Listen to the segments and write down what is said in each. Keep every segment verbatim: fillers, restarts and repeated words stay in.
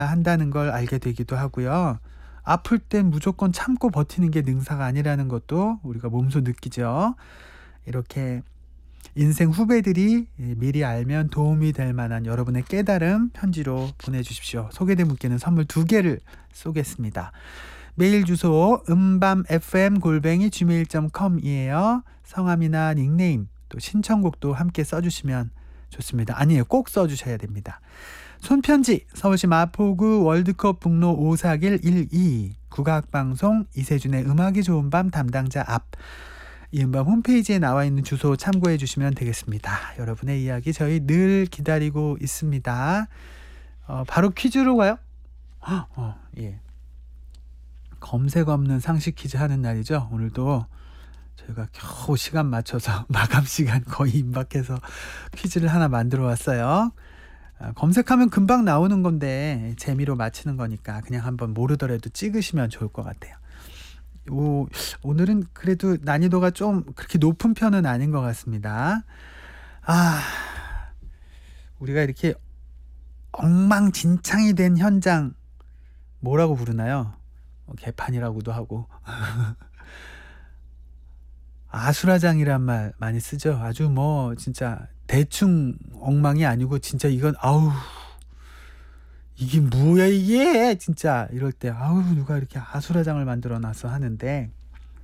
한다는 걸 알게 되기도 하고요. 아플 땐 무조건 참고 버티는 게 능사가 아니라는 것도 우리가 몸소 느끼죠. 이렇게 인생 후배들이 미리 알면 도움이 될 만한 여러분의 깨달음 편지로 보내주십시오. 소개된 분께는 선물 두 개를 쏘겠습니다. 메일 주소 음밤 에프엠 골뱅이 지메일 닷컴이에요. 성함이나 닉네임 또 신청곡도 함께 써주시면 좋습니다. 아니에요, 꼭 써주셔야 됩니다. 손편지 서울시 마포구 월드컵 북로 오사길 일이 국악방송 이세준의 음악이 좋은 밤 담당자 앞, 이음밤 홈페이지에 나와 있는 주소 참고해 주시면 되겠습니다. 여러분의 이야기 저희 늘 기다리고 있습니다. 어, 바로 퀴즈로 가요? 어, 예. 검색 없는 상식 퀴즈 하는 날이죠. 오늘도 저희가 겨우 시간 맞춰서 마감 시간 거의 임박해서 퀴즈를 하나 만들어 왔어요. 아, 검색하면 금방 나오는 건데 재미로 맞히는 거니까 그냥 한번 모르더라도 찍으시면 좋을 것 같아요. 오, 오늘은 그래도 난이도가 좀 그렇게 높은 편은 아닌 것 같습니다. 아, 우리가 이렇게 엉망진창이 된 현장 뭐라고 부르나요? 뭐 개판이라고도 하고 아수라장이란 말 많이 쓰죠. 아주 뭐 진짜 대충 엉망이 아니고 진짜 이건 아우 이게 뭐야 이게 진짜 이럴 때 아우 누가 이렇게 아수라장을 만들어 놔서 하는데,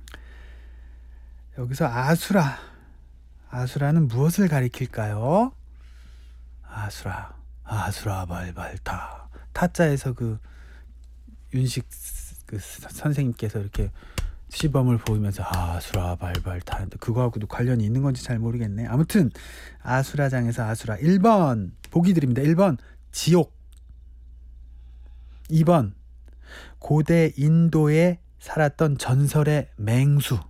여기서 아수라 아수라는 무엇을 가리킬까요? 아수라 아수라 발발타 타짜에서 그 윤식 그 선생님께서 이렇게 시범을 보이면서 아수라 발발타 하는데 그거하고도 관련이 있는 건지 잘 모르겠네. 아무튼 아수라장에서 아수라. 일 번 보기 드립니다. 일 번 지옥, 이 번 고대 인도에 살았던 전설의 맹수,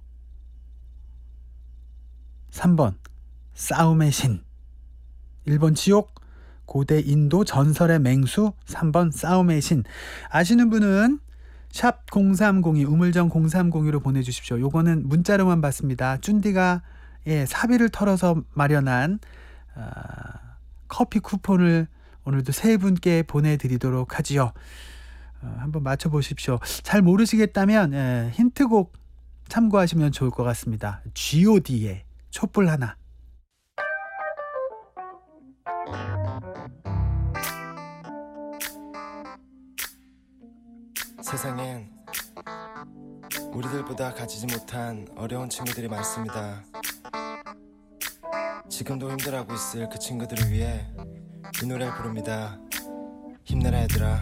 삼 번 싸움의 신. 일 번 지옥, 고대 인도 전설의 맹수, 삼 번 싸움의 신. 아시는 분은 샵 공삼공이 우물정 공삼공이로 보내주십시오. 요거는 문자로만 받습니다. 쭌디가 예, 사비를 털어서 마련한 어, 커피 쿠폰을 오늘도 세 분께 보내드리도록 하지요. 어, 한번 맞춰보십시오. 잘 모르시겠다면 예, 힌트곡 참고하시면 좋을 것 같습니다. 지 오 디의 촛불 하나. 세상엔 우리들보다 가지지 못한 어려운 친구들이 많습니다. 지금도 힘들어하고 있을 그 친구들을 위해 이 노래를 부릅니다. 힘내라 얘들아.